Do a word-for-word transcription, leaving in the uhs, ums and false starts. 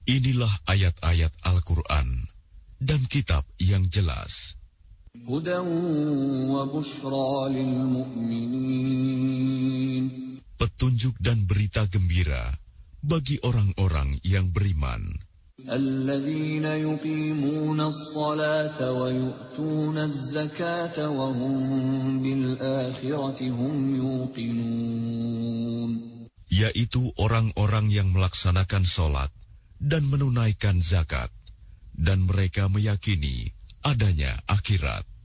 Inilah ayat-ayat Al-Quran dan kitab yang jelas. Hudan wa bushra lil mu'minin. Petunjuk dan berita gembira bagi orang-orang yang beriman. Alladzina yuqimuna as-salata wa yu'tuna az-zakata wa hum bil akhirati hum yuqinun. Yaitu orang-orang yang melaksanakan sholat dan menunaikan zakat, dan mereka meyakini adanya akhirat.